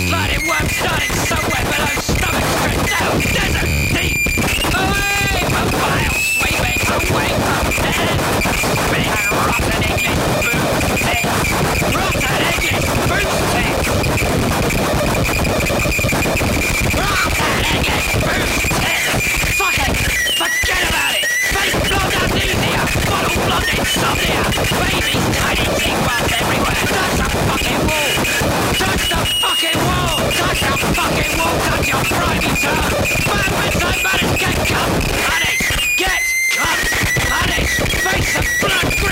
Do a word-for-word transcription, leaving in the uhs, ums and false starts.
Bloody worm starting somewhere below stomach straight down desert deep. Away from vile sweeping, away from death. Spitting on rotten English booze tits. Rotten English booze tits. Rotten English booze tits. Fuck it. Forget about it. Fake blonde amnesia. Bottle blonde insomnia. Babies tiny teeth bugs everywhere. Touch the fucking wall. Touch the fucking wall. Touch the fucking wall. Touch your grimy